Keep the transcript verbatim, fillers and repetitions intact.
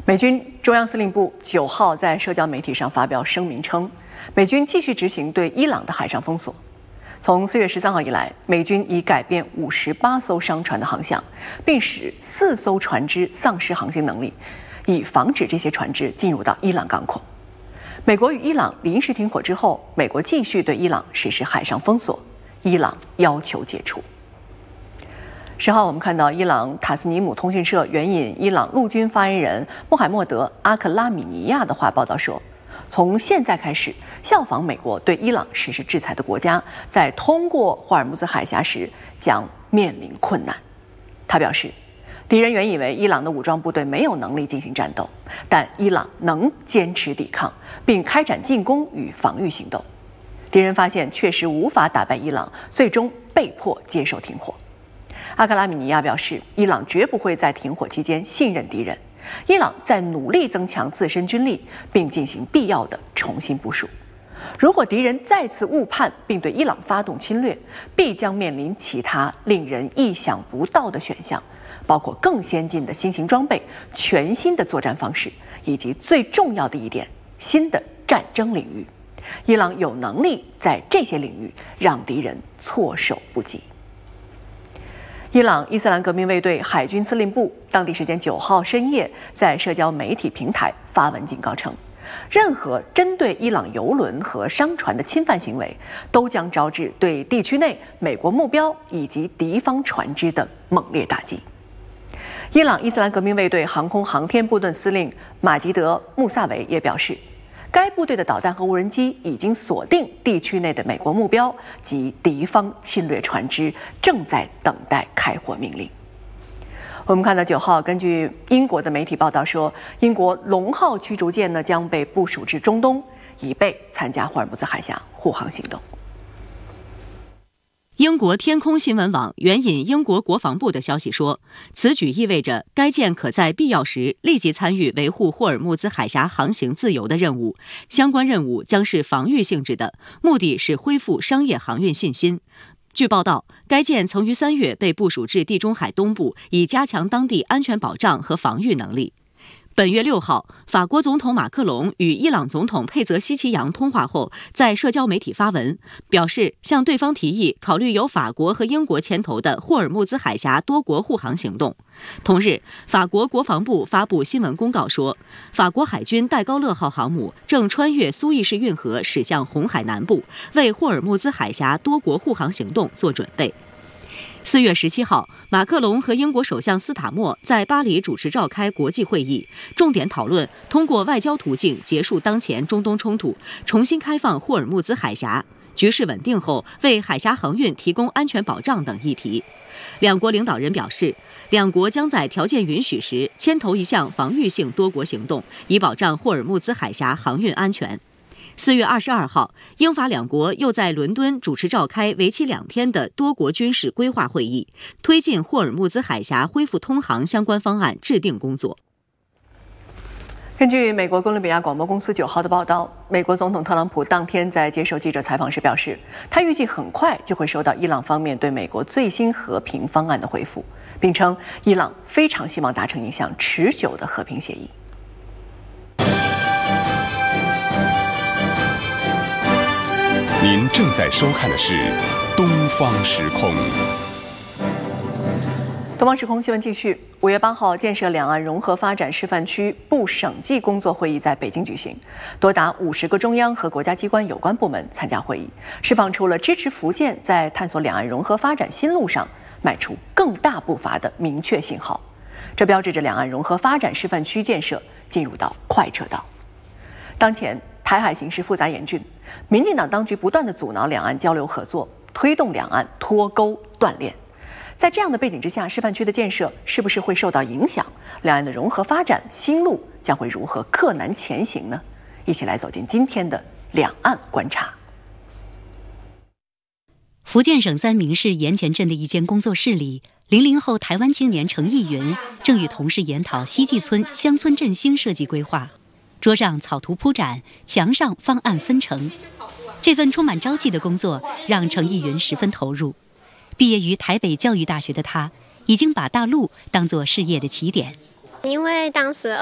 美军中央司令部九号在社交媒体上发表声明称，美军继续执行对伊朗的海上封锁。从四月十三号以来，美军已改变五十八艘商船的航向，并使四艘船只丧失航行能力，以防止这些船只进入到伊朗港口。美国与伊朗临时停火之后，美国继续对伊朗实施海上封锁，伊朗要求解除。十号，我们看到伊朗塔斯尼姆通讯社援引伊朗陆军发言人穆罕默德·阿克拉米尼亚的话报道说，从现在开始，效仿美国对伊朗实施制裁的国家，在通过霍尔木兹海峡时将面临困难。他表示，敌人原以为伊朗的武装部队没有能力进行战斗，但伊朗能坚持抵抗，并开展进攻与防御行动。敌人发现确实无法打败伊朗，最终被迫接受停火。阿克拉米尼亚表示，伊朗绝不会在停火期间信任敌人，伊朗在努力增强自身军力，并进行必要的重新部署。如果敌人再次误判并对伊朗发动侵略，必将面临其他令人意想不到的选项，包括更先进的新型装备、全新的作战方式，以及最重要的一点，新的战争领域。伊朗有能力在这些领域让敌人措手不及。伊朗伊斯兰革命卫队海军司令部当地时间九号深夜在社交媒体平台发文警告称，任何针对伊朗油轮和商船的侵犯行为，都将招致对地区内美国目标以及敌方船只的猛烈打击。伊朗伊斯兰革命卫队航空航天部队司令马吉德·穆萨维也表示，该部队的导弹和无人机已经锁定地区内的美国目标及敌方侵略船只，正在等待开火命令。我们看到九号，根据英国的媒体报道说，英国龙号驱逐舰呢将被部署至中东，以备参加霍尔木兹海峡护航行动。 英国天空新闻网援引英国国防部的消息说，此举意味着该舰可在必要时立即参与维护霍尔木兹海峡航行自由的任务，相关任务将是防御性质的，目的是恢复商业航运信心。据报道，该舰曾于三月被部署至地中海东部，以加强当地安全保障和防御能力。本月六号，法国总统马克龙与伊朗总统佩泽西奇扬通话后，在社交媒体发文，表示向对方提议考虑由法国和英国牵头的霍尔木兹海峡多国护航行动。同日，法国国防部发布新闻公告说，法国海军戴高乐号航母正穿越苏伊士运河驶向红海南部，为霍尔木兹海峡多国护航行动做准备。四月十七号，马克龙和英国首相斯塔默在巴黎主持召开国际会议，重点讨论通过外交途径结束当前中东冲突，重新开放霍尔木兹海峡，局势稳定后为海峡航运提供安全保障等议题。两国领导人表示，两国将在条件允许时牵头一项防御性多国行动，以保障霍尔木兹海峡航运安全。四月二十二号，英法两国又在伦敦主持召开为期两天的多国军事规划会议，推进霍尔木兹海峡恢复通航相关方案制定工作。 根据美国哥伦比亚广播公司九号的报道，美国总统特朗普当天在接受记者采访时表示，他预计很快就会收到伊朗方面对美国最新和平方案的回复，并称伊朗非常希望达成一项持久的和平协议。 您正在收看的是《东方时空》。 东方时空新闻继续。五月八号，建设两岸融合发展示范区部省际工作会议在北京举行，多达五十个中央和国家机关有关部门参加会议，释放出了支持福建在探索两岸融合发展新路上迈出更大步伐的明确信号。这标志着两岸融合发展示范区建设进入到快车道。当前台海形势复杂严峻，民进党当局不断地阻挠两岸交流合作，推动两岸脱钩断链。在这样的背景之下，示范区的建设是不是会受到影响？两岸的融合发展新路将会如何克难前行呢？一起来走进今天的两岸观察。 福建省三明市盐田镇的一间工作室里，零零后台湾青年程逸云正与同事研讨西济村乡村振兴设计规划。桌上草图铺展，墙上方案分成。这份充满朝气的工作让程逸云十分投入。毕业于台北教育大学的他，已经把大陆当作事业的起点。 因为当时